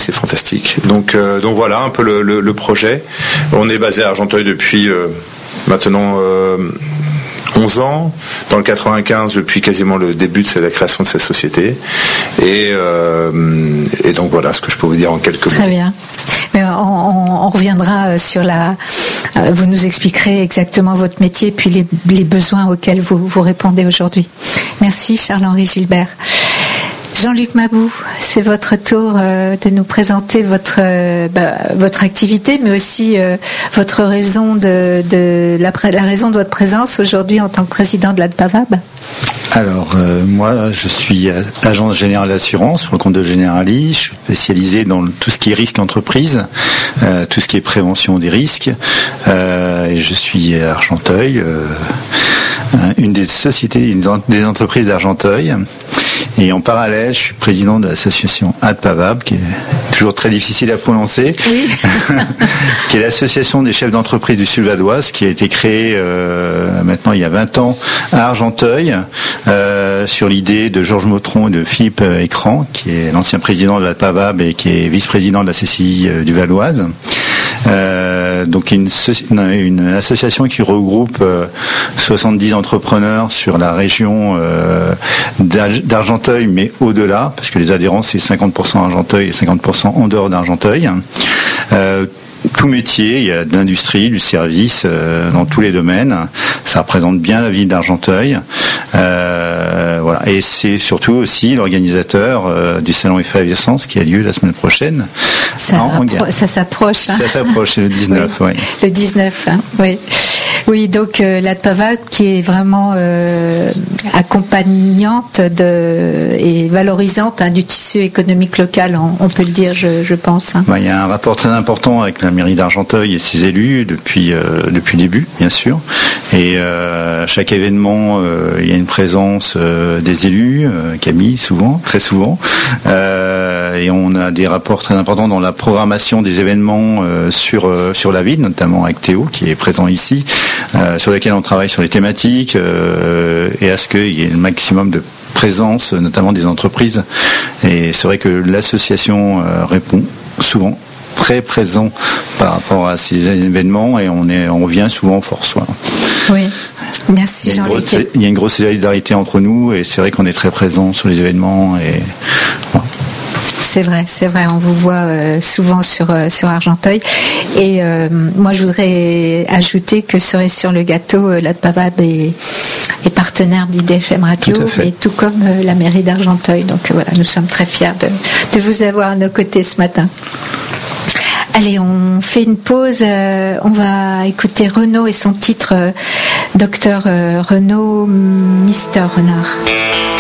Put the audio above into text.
c'est fantastique. Donc voilà un peu le projet. On est basé à Argenteuil depuis maintenant 11 ans. Dans le 95, depuis quasiment le début de la création de cette société. Et donc voilà ce que je peux vous dire en quelques mots. Très bien. Mais on reviendra sur vous nous expliquerez exactement votre métier puis les besoins auxquels vous répondez aujourd'hui. Merci Charles-Henri Gilbert. Jean-Luc Mabou, c'est votre tour de nous présenter votre activité, mais aussi votre raison la raison de votre présence aujourd'hui en tant que président de l'ADPAVAB. Alors, moi, je suis agent général d'assurance pour le compte de Generali. Je suis spécialisé dans tout ce qui est risque entreprise, tout ce qui est prévention des risques. Et je suis à Argenteuil, une des entreprises d'Argenteuil. Et en parallèle, je suis président de l'association ADPAVAB, qui est toujours très difficile à prononcer, oui. Qui est l'association des chefs d'entreprise du Sud-Valoise, qui a été créée maintenant il y a 20 ans à Argenteuil, sur l'idée de Georges Motron et de Philippe Écran, qui est l'ancien président de l'ADPAVAB et qui est vice-président de la CCI du Valoise. Donc une association qui regroupe 70 entrepreneurs sur la région d'Argenteuil, mais au-delà, parce que les adhérents c'est 50% Argenteuil et 50% en dehors d'Argenteuil. Tout métier, il y a de l'industrie, du service, dans tous les domaines. Ça représente bien la ville d'Argenteuil. Voilà. Et c'est surtout aussi l'organisateur du salon Effervescence qui a lieu la semaine prochaine. Ça s'approche. Hein. Ça s'approche, c'est le 19, oui. Le 19, hein, oui. Oui, donc l'ADPAVAB qui est vraiment accompagnante et valorisante du tissu économique local, on peut le dire, je pense. Hein. Il y a un rapport très important avec la mairie d'Argenteuil et ses élus depuis le début, bien sûr. Et à chaque événement, il y a une présence des élus, Camille, très souvent. Et on a des rapports très importants dans la programmation des événements sur la ville, notamment avec Théo qui est présent ici. Sur lesquels on travaille sur les thématiques et à ce qu'il y ait le maximum de présence, notamment des entreprises. Et c'est vrai que l'association répond souvent très présent par rapport à ces événements et on revient souvent en force. Voilà. Oui. Merci Jean-Luc. Il y a une grosse solidarité entre nous et c'est vrai qu'on est très présent sur les événements et voilà. C'est vrai, on vous voit souvent sur Argenteuil. Et moi, je voudrais ajouter que cerise sur le gâteau, l'ADPAVAB est partenaire d'IDFM Radio, et tout comme la mairie d'Argenteuil. Donc voilà, nous sommes très fiers de vous avoir à nos côtés ce matin. Allez, on fait une pause. On va écouter Renaud et son titre Docteur Renaud, Mister Renard.